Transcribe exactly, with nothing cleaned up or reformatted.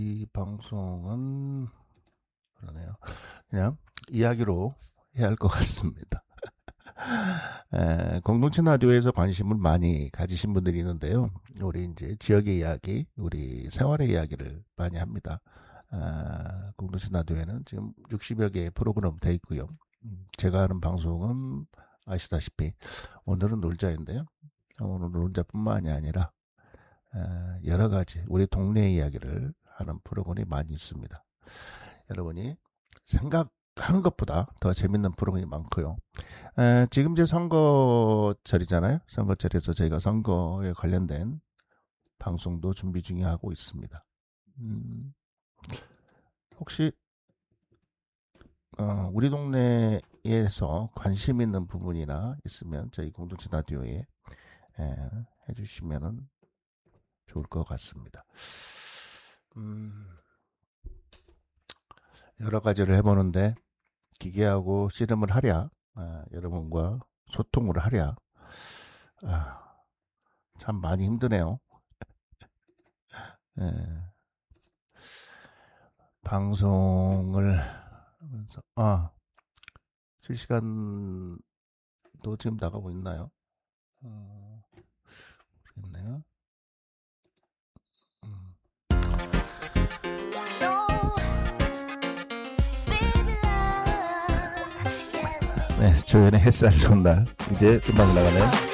이 방송은 그러네요. 그냥 이야기로 해야 할 것 같습니다. 에, 공동체 라디오에서 관심을 많이 가지신 분들이 있는데요. 우리 이제 지역의 이야기, 우리 생활의 이야기를 많이 합니다. 아, 공동체 라디오에는 지금 육십여 개의 프로그램 되어 있고요. 제가 하는 방송은 아시다시피 오늘은 놀자인데요. 오늘 놀자뿐만이 아니라 여러 가지 우리 동네 이야기를 하는 프로그램이 많이 있습니다. 여러분이 생각하는 것보다 더 재밌는 프로그램이 많고요. 에, 지금 이제 선거철이잖아요. 선거철에서 저희가 선거에 관련된 방송도 준비 중에 하고 있습니다. 음, 혹시 어, 우리 동네에서 관심 있는 부분이나 있으면 저희 공동체 라디오에 에, 해주시면 좋을 것 같습니다. 음, 여러 가지를 해보는데 기계하고 씨름을 하랴, 아, 여러분과 소통을 하랴, 아, 참 많이 힘드네요. 예, 방송을 하면서, 아, 실시간도 지금 나가고 있나요? 어, 모르겠네요. 음. 네, 조연의 햇살 좋은 날 이제 음악 나가네요.